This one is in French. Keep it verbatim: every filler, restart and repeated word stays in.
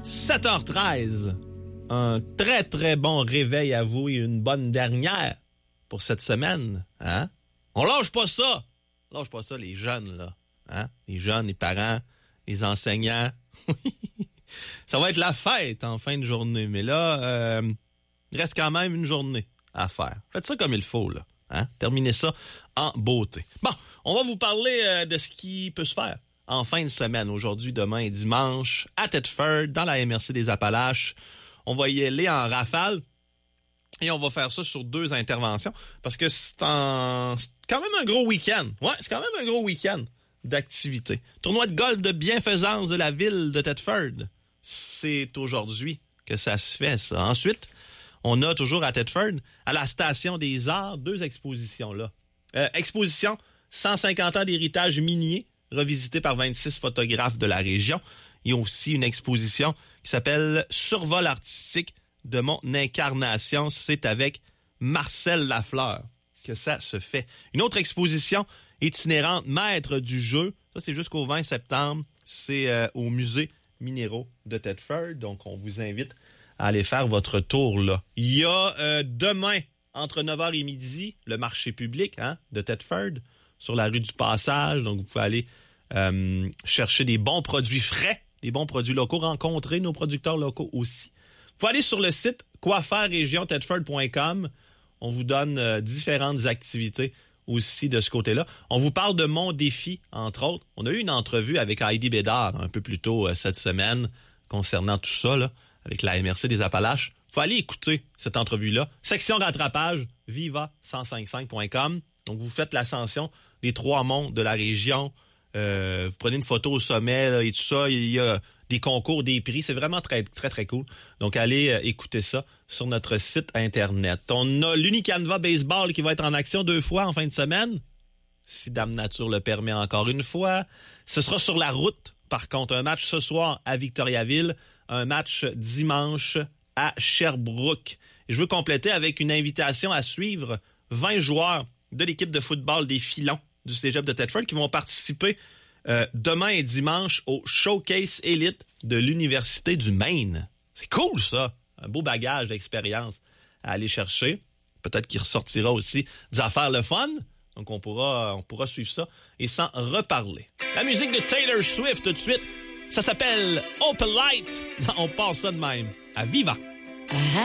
sept heures treize. Un très, très bon réveil à vous et une bonne dernière pour cette semaine. Hein? On lâche pas ça. On lâche pas ça, les jeunes, là. Hein? Les jeunes, les parents, les enseignants. Ça va être la fête en fin de journée. Mais là, euh, il reste quand même une journée à faire. Faites ça comme il faut, là. Hein? Terminez ça en beauté. Bon, on va vous parler euh, de ce qui peut se faire en fin de semaine. Aujourd'hui, demain et dimanche, à Thetford, dans la M R C des Appalaches. On va y aller en rafale et on va faire ça sur deux interventions parce que c'est, en... c'est quand même un gros week-end. Ouais, c'est quand même un gros week-end d'activité. Tournoi de golf de bienfaisance de la ville de Thetford. C'est aujourd'hui que ça se fait, ça. Ensuite, on a toujours à Thetford, à la Station des Arts, deux expositions là. Euh, exposition cent cinquante ans d'héritage minier, revisité par vingt-six photographes de la région. Il y a aussi une exposition qui s'appelle Survol artistique de mon incarnation. C'est avec Marcel Lafleur que ça se fait. Une autre exposition itinérante, Maître du jeu. Ça, c'est jusqu'au vingt septembre. C'est euh, au musée minéraux de Thetford. Donc, on vous invite à aller faire votre tour là. Il y a euh, demain, entre neuf heures et midi, le marché public hein, de Thetford sur la rue du Passage. Donc, vous pouvez aller euh, chercher des bons produits frais, des bons produits locaux, rencontrer nos producteurs locaux aussi. Vous pouvez aller sur le site quoi faire région thetford point com. On vous donne euh, différentes activités aussi de ce côté-là. On vous parle de Mon Défi, entre autres. On a eu une entrevue avec Heidi Bédard un peu plus tôt euh, cette semaine concernant tout ça, là, avec la M R C des Appalaches. Vous pouvez aller écouter cette entrevue-là. Section rattrapage, viva cent cinquante-cinq point com. Donc, vous faites l'ascension des trois monts de la région. Euh, vous prenez une photo au sommet là, et tout ça. Il y a des concours, des prix. C'est vraiment très, très, très cool. Donc, allez euh, écouter ça sur notre site Internet. On a l'Unicanva Baseball qui va être en action deux fois en fin de semaine, si Dame Nature le permet encore une fois. Ce sera sur la route, par contre. Un match ce soir à Victoriaville, un match dimanche à Sherbrooke. Et je veux compléter avec une invitation à suivre vingt joueurs de l'équipe de football des Filons du Cégep de Thetford qui vont participer euh, demain et dimanche au Showcase Elite de l'Université du Maine. C'est cool, ça! Un beau bagage d'expérience à aller chercher. Peut-être qu'il ressortira aussi des affaires le fun. Donc, on pourra, on pourra suivre ça et s'en reparler. La musique de Taylor Swift, tout de suite, ça s'appelle Open Light. On passe ça de même. À Viva!